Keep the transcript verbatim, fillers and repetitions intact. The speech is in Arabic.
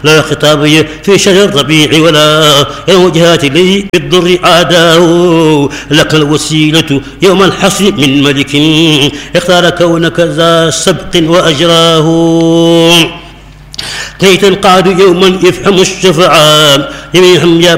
لا خطابي في شهر الربيع ولا يوم وجهات لي بالضر عاداه. لك الوسيلة يوم الحصر من ملك اختار كونك ذا سبق وأجراه. كي تنقاد يوما يفهم الشفعاء جميعهم يا